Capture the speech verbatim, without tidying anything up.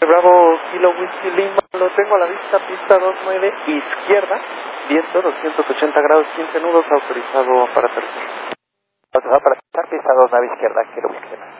Bravo, Kilo Whisky Lima, lo tengo a la vista, pista dos nueve, izquierda, viento doscientos ochenta grados, quince nudos, autorizado para aterrizar. Autorizado para aterrizar, pista dos nueve izquierda, Kilo Whisky Lima.